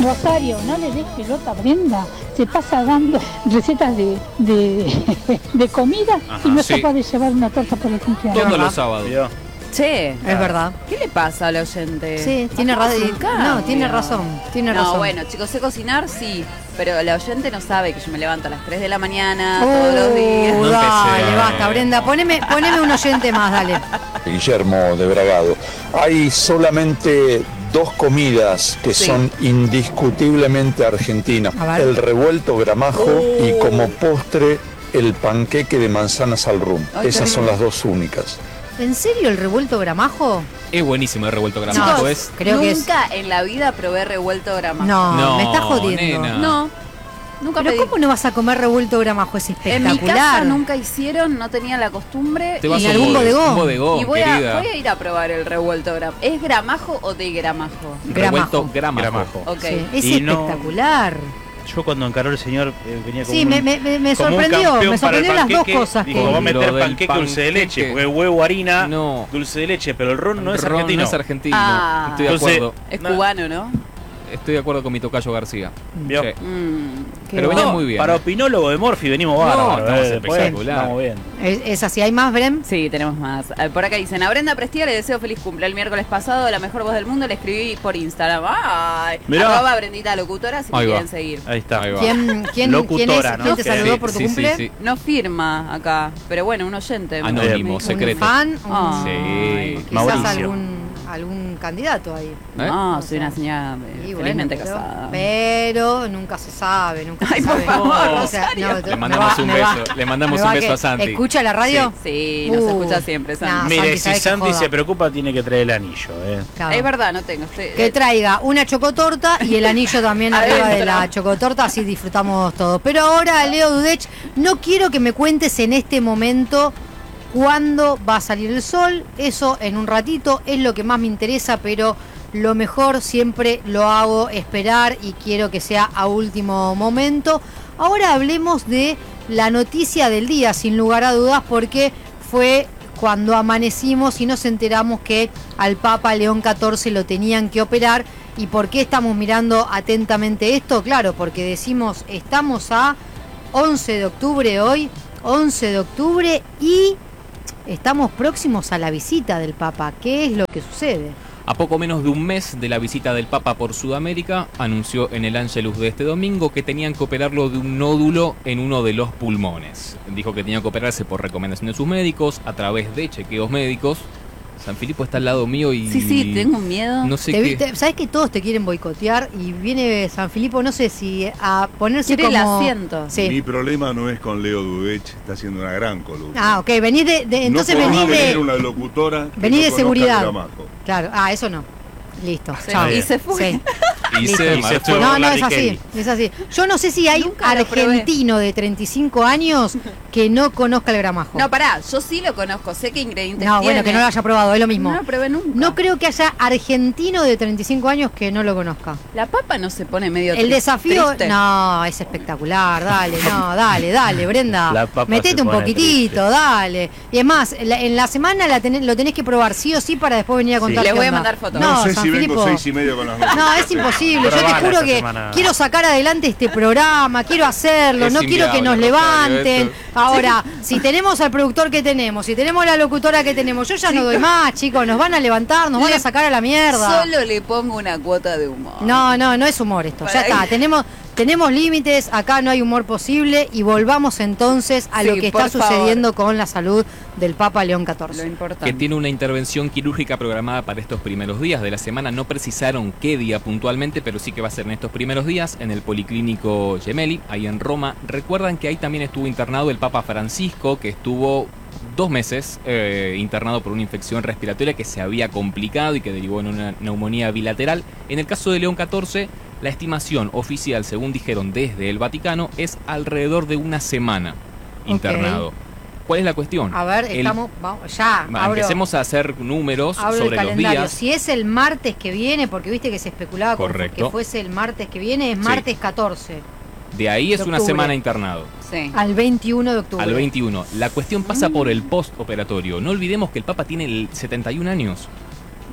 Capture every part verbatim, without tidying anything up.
Rosario, no le des pelota a Brenda, se pasa dando recetas de, de, de comida. Ajá, y no es sí. capaz de llevar una torta por el cumpleaños. Todos los sábados. Che, es verdad. ¿Qué le pasa al oyente? Sí, tiene razón. No, tiene razón. Tiene no, razón. bueno, chicos, sé cocinar, sí. Pero el oyente no sabe que yo me levanto a las tres de la mañana uh, todos los días. No dale, basta, Brenda. Poneme, poneme un oyente más, dale. Guillermo de Bragado. Hay solamente dos comidas que sí. son indiscutiblemente argentinas. El revuelto gramajo uh. y como postre el panqueque de manzanas al rum. Ay, Esas son las dos únicas. ¿En serio el revuelto gramajo? Es buenísimo el revuelto gramajo. No, es. Creo Nunca que es... en la vida probé revuelto gramajo. No, no me estás jodiendo. Nena. No. Nunca Pero pedí. ¿cómo no vas a comer revuelto gramajo? Es espectacular. En mi casa nunca hicieron, no tenía la costumbre. Te vas y en algún bodegón. Un bodegón, y voy querida. a, voy a ir a probar el revuelto gramajo. ¿Es gramajo o de gramajo? Revuelto gramajo. gramajo. Okay. Sí, es y espectacular. No... Yo cuando encaró el señor eh, venía como sí, un, me, me, me sorprendió, me sorprendió las dos cosas. Dijo, va a meter panqueque, panqueque dulce de leche, porque huevo, harina, no. dulce de leche, pero el ron no el es ron argentino. no es argentino, ah, estoy de entonces, acuerdo. Es no. cubano, ¿no? Estoy de acuerdo con mi tocayo García. ¿Vio? Sí. Mm, pero venía no, muy bien. Para opinólogo de Morphy venimos bárbaros. No, estamos eh, espectacular. Estamos bien. ¿Es, ¿Es así? ¿Hay más, Brem? Sí, tenemos más. Por acá dicen, a Brenda Prestia le deseo feliz cumple. El miércoles pasado, la mejor voz del mundo, le escribí por Instagram. ¡Ay! Mirá. Arroba Brendita Locutora, si me quieren seguir. Ahí está. Ahí ¿Quién, quién, Locutora, ¿quién, es, ¿no? ¿quién te sí, saludó por tu sí, cumple? Sí, sí. No firma acá, pero bueno, un oyente. Anónimo, ¿Un secreto. fan? Oh, sí. Quizás Mauricio. algún, algún candidato ahí. ¿Eh? No, No soy sé. una señora Y felizmente bueno, casada. Pero nunca se sabe, nunca Ay, se por sabe. favor, O sea, no, Le mandamos me un va- me va- beso, le mandamos me un va beso que- a Santi. ¿Escucha la radio? Sí, sí, nos Uh, escucha siempre, Santi. nah, Mire, Santi, si ¿sabes qué Santi joda? se preocupa, tiene que traer el anillo. Eh. Claro. Es verdad, no tengo. Estoy, Que traiga una chocotorta y el anillo también arriba de la chocotorta, así disfrutamos todos. Pero ahora, Leo Dudech, no quiero que me cuentes en este momento cuándo va a salir el sol. Eso en un ratito es lo que más me interesa, pero lo mejor siempre lo hago esperar y quiero que sea a último momento. Ahora hablemos de la noticia del día, sin lugar a dudas, porque fue cuando amanecimos y nos enteramos que al Papa León catorce lo tenían que operar. ¿Y por qué estamos mirando atentamente esto? Claro, porque decimos, estamos a once de octubre hoy, once de octubre, y estamos próximos a la visita del Papa. ¿Qué es lo que sucede? A poco menos de un mes de la visita del Papa por Sudamérica, anunció en el Ángelus de este domingo que tenían que operarlo de un nódulo en uno de los pulmones. Dijo que tenía que operarse por recomendación de sus médicos, a través de chequeos médicos. San Filipo está al lado mío y... Sí, sí, tengo miedo. No sé Te, qué... te, ¿Sabes que todos te quieren boicotear? Y viene San Filipo, no sé si a ponerse Quiere como... el asiento. Sí. Mi problema no es con Leo Dudech, está haciendo una gran columna. Ah, ok, venís de... de entonces no venís venir de... una locutora que Vení no de conozca seguridad. Gramajo. Claro, ah, eso no. Listo, Sí, chao. y se fue. Sí. Y Listo. se Y se marchó. fue. No, no, Larry es así, Kelly. es así. Yo no sé si hay Nunca lo probé. argentino de treinta y cinco años que no conozca el gramajo. No, pará, yo sí lo conozco, sé qué ingredientes No, tiene. bueno, que no lo haya probado, es lo mismo. No lo probé nunca. No creo que haya argentino de treinta y cinco años que no lo conozca. La papa no se pone medio El tri- desafío, triste. no, es espectacular, dale, no, dale, dale, Brenda. La papa Metete se un pone poquitito, triste. dale. Y es más, la- en la semana la tenés- lo tenés que probar sí o sí para después venir a contar. Le qué voy a onda. mandar fotos. No, No, sé San si Filipo. vengo seis y medio con las noticias. No, es imposible. Yo te Probala juro esta que semana. quiero sacar adelante este programa, quiero hacerlo, Es no quiero que nos inviable, levanten. esto. Ahora, si tenemos al productor que tenemos, si tenemos la locutora que tenemos, yo ya no doy más, chicos, nos van a levantar, nos van Le- a sacar a la mierda. Solo le pongo una cuota de humor. No, no, no es humor esto, ya Para- está, tenemos... Tenemos límites, acá no hay humor posible y volvamos entonces a Sí, lo que está por favor. sucediendo con la salud del Papa León catorce. Lo importante. Que tiene una intervención quirúrgica programada para estos primeros días de la semana. No precisaron qué día puntualmente, pero sí que va a ser en estos primeros días en el Policlínico Gemelli, ahí en Roma. Recuerdan que ahí también estuvo internado el Papa Francisco, que estuvo dos meses eh, internado por una infección respiratoria que se había complicado y que derivó en una neumonía bilateral. En el caso de León catorce, la estimación oficial, según dijeron desde el Vaticano, es alrededor de una semana internado. Ok. ¿Cuál es la cuestión? A ver, El- estamos, vamos, ya, Va, abro, Empecemos a hacer números abro el sobre los calendario. días. Si es el martes que viene, porque viste que se especulaba con Correcto. que fuese el martes que viene, es Sí. martes catorce, De ahí es de una octubre. semana internado. Sí. al veintiuno de octubre. Al veintiuno. La cuestión pasa por el postoperatorio. No olvidemos que el Papa tiene el setenta y un años.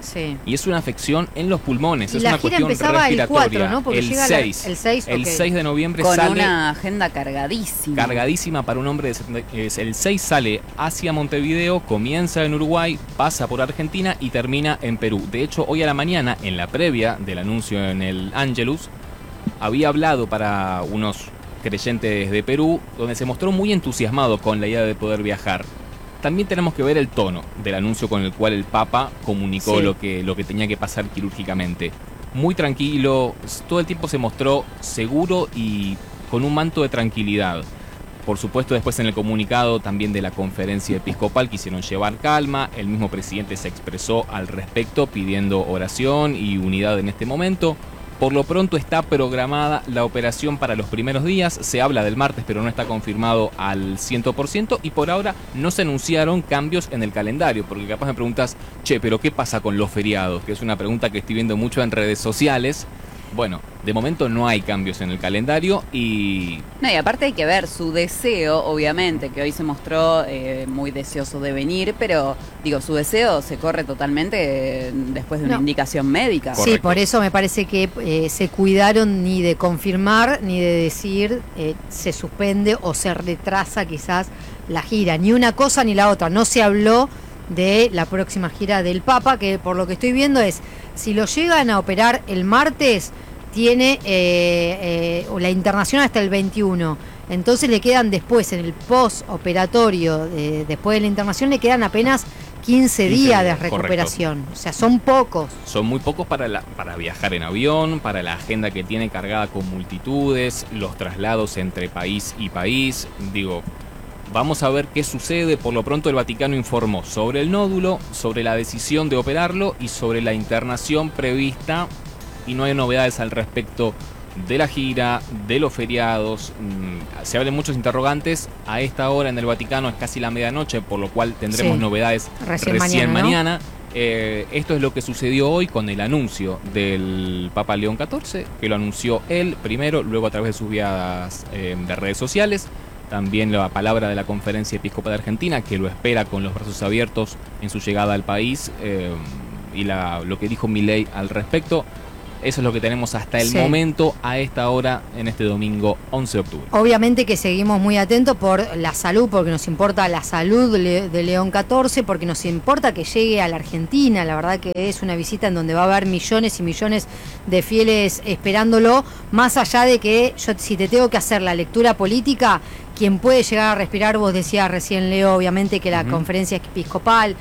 Sí. Y es una afección en los pulmones, y es la una gira cuestión empezaba respiratoria. El cuatro, ¿no? Porque el llega seis. La, el seis, el okay. seis de noviembre con sale. una agenda cargadísima. Cargadísima para un hombre de setenta, es el seis sale hacia Montevideo, comienza en Uruguay, pasa por Argentina y termina en Perú. De hecho, hoy a la mañana, en la previa del anuncio en el Angelus, había hablado para unos creyentes de Perú, donde se mostró muy entusiasmado con la idea de poder viajar. También tenemos que ver el tono del anuncio con el cual el Papa comunicó sí. lo que, lo que tenía que pasar quirúrgicamente. Muy tranquilo, todo el tiempo se mostró seguro y con un manto de tranquilidad. Por supuesto, después en el comunicado también de la conferencia episcopal quisieron llevar calma. El mismo presidente se expresó al respecto pidiendo oración y unidad en este momento. Por lo pronto está programada la operación para los primeros días. Se habla del martes, pero no está confirmado al cien por ciento. Y por ahora no se anunciaron cambios en el calendario. Porque capaz me preguntas, che, ¿pero qué pasa con los feriados? Que es una pregunta que estoy viendo mucho en redes sociales. Bueno, de momento no hay cambios en el calendario y... No, y aparte hay que ver su deseo, obviamente, que hoy se mostró eh, muy deseoso de venir, pero, digo, su deseo se corre totalmente eh, después de una no. indicación médica. Correcto. Sí, por eso me parece que eh, se cuidaron ni de confirmar, ni de decir eh, se suspende o se retrasa quizás la gira. Ni una cosa ni la otra. No se habló de la próxima gira del Papa, que por lo que estoy viendo es, si lo llegan a operar el martes, tiene eh, eh, la internación hasta el veintiuno. Entonces le quedan después, en el post-operatorio, de, después de la internación, le quedan apenas quince días de recuperación. Correcto. O sea, son pocos. Son muy pocos para, la, para viajar en avión, para la agenda que tiene cargada con multitudes, los traslados entre país y país. Digo, vamos a ver qué sucede. Por lo pronto el Vaticano informó sobre el nódulo, sobre la decisión de operarlo y sobre la internación prevista. Y no hay novedades al respecto de la gira, de los feriados. Se hablan muchos interrogantes. A esta hora en el Vaticano es casi la medianoche, por lo cual tendremos sí. novedades recién, recién mañana. mañana. ¿No? Eh, esto es lo que sucedió hoy con el anuncio del Papa León catorce, que lo anunció él primero, luego a través de sus vías eh, de redes sociales. También la palabra de la Conferencia Episcopal de Argentina, que lo espera con los brazos abiertos en su llegada al país, eh, y la, lo que dijo Milei al respecto. Eso es lo que tenemos hasta el sí. momento, a esta hora, en este domingo once de octubre. Obviamente que seguimos muy atentos por la salud, porque nos importa la salud de León catorce, porque nos importa que llegue a la Argentina. La verdad que es una visita en donde va a haber millones y millones de fieles esperándolo, más allá de que yo, si te tengo que hacer la lectura política, quien puede llegar a respirar, vos decías recién, Leo, obviamente que la uh-huh. conferencia episcopal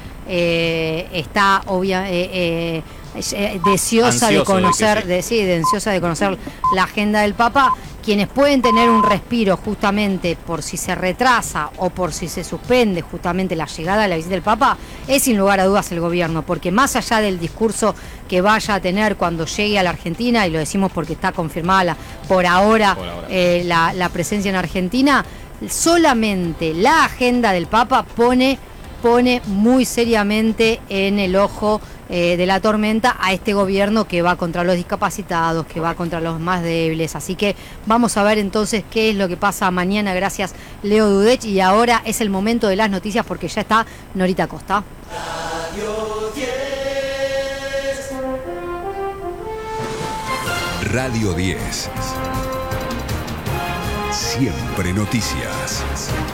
eh, está obvia, eh, eh, deseosa Ansioso de conocer, de, sí. de, sí, deseosa de conocer la agenda del Papa. Quienes pueden tener un respiro justamente por si se retrasa o por si se suspende justamente la llegada de la visita del Papa, es sin lugar a dudas el gobierno, porque más allá del discurso que vaya a tener cuando llegue a la Argentina, y lo decimos porque está confirmada la, por ahora, por ahora. Eh, la, la presencia en Argentina, solamente la agenda del Papa pone, pone muy seriamente en el ojo eh, de la tormenta a este gobierno que va contra los discapacitados, que va contra los más débiles. Así que vamos a ver entonces qué es lo que pasa mañana. Gracias, Leo Dudech. Y ahora es el momento de las noticias porque ya está Norita Costa. Radio diez. Radio diez. Siempre noticias.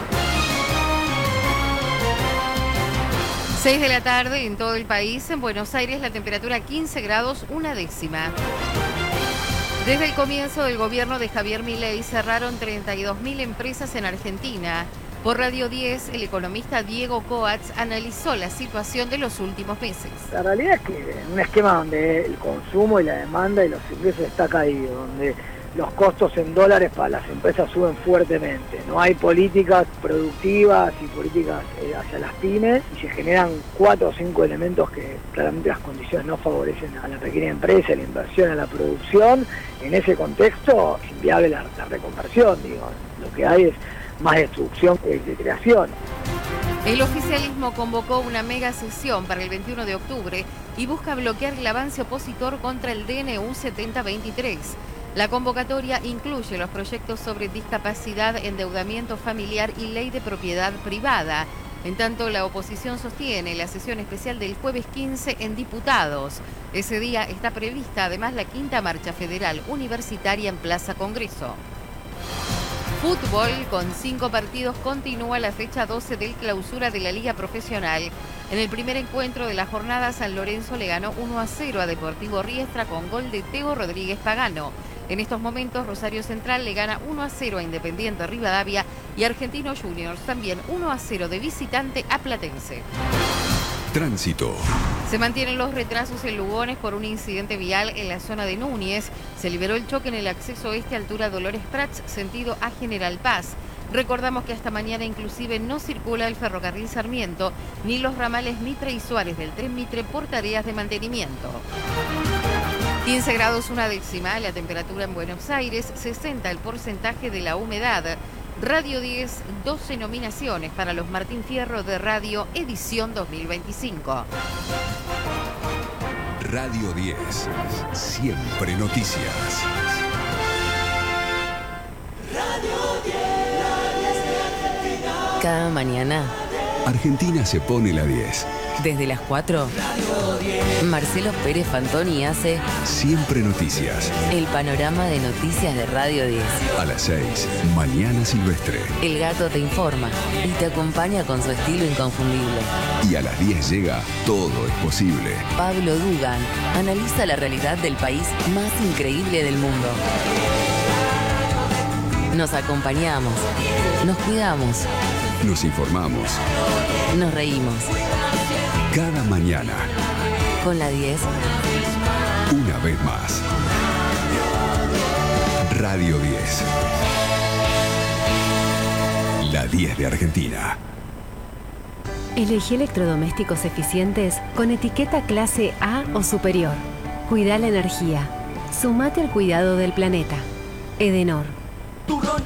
seis de la tarde en todo el país. En Buenos Aires la temperatura quince grados, una décima. Desde el comienzo del gobierno de Javier Milei cerraron treinta y dos mil empresas en Argentina. Por Radio diez, el economista Diego Coats analizó la situación de los últimos meses. La realidad es que en un esquema donde el consumo y la demanda y los ingresos está caído, donde los costos en dólares para las empresas suben fuertemente. No hay políticas productivas y políticas eh, hacia las pymes y se generan cuatro o cinco elementos que claramente las condiciones no favorecen a la pequeña empresa, a la inversión, a la producción. En ese contexto es inviable la, la reconversión, digo. Lo que hay es más destrucción que de creación. El oficialismo convocó una mega sesión para el veintiuno de octubre y busca bloquear el avance opositor contra el D N U setenta veintitrés. La convocatoria incluye los proyectos sobre discapacidad, endeudamiento familiar y ley de propiedad privada. En tanto, la oposición sostiene la sesión especial del jueves quince en diputados. Ese día está prevista además la quinta marcha federal universitaria en Plaza Congreso. Fútbol, con cinco partidos, continúa la fecha doce del clausura de la Liga Profesional. En el primer encuentro de la jornada, San Lorenzo le ganó uno a cero a Deportivo Riestra con gol de Teo Rodríguez Pagano. En estos momentos, Rosario Central le gana uno a cero a Independiente Rivadavia y Argentinos Juniors también uno a cero de visitante a Platense. Tránsito. Se mantienen los retrasos en Lugones por un incidente vial en la zona de Núñez. Se liberó el choque en el acceso este altura Dolores Prats, sentido a General Paz. Recordamos que hasta mañana inclusive no circula el ferrocarril Sarmiento ni los ramales Mitre y Suárez del tren Mitre por tareas de mantenimiento. quince grados una décima, la temperatura en Buenos Aires, sesenta el porcentaje de la humedad. Radio diez, doce nominaciones para los Martín Fierro de Radio Edición dos mil veinticinco. Radio diez, siempre noticias. Radio diez, la diez de Argentina. Cada mañana, Argentina se pone la diez. Desde las cuatro, Marcelo Pérez Fantoni hace Siempre Noticias. el panorama de noticias de Radio diez. A las seis, Mañana Silvestre. El gato te informa y te acompaña con su estilo inconfundible. Y a las diez llega Todo es Posible. Pablo Dugan analiza la realidad del país más increíble del mundo. Nos acompañamos, nos cuidamos, Nos informamos. nos reímos. Cada mañana, Con la diez, una vez más. Radio diez. La diez de Argentina. Elegí electrodomésticos eficientes con etiqueta clase A o superior. Cuida la energía. Sumate al cuidado del planeta. Edenor. Turrón